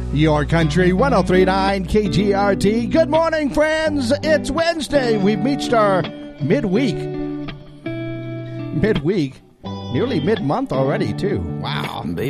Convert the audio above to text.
Your Country 103.9 KGRT. Good morning, friends. It's Wednesday. We've reached our midweek. Nearly mid-month already, too. Wow.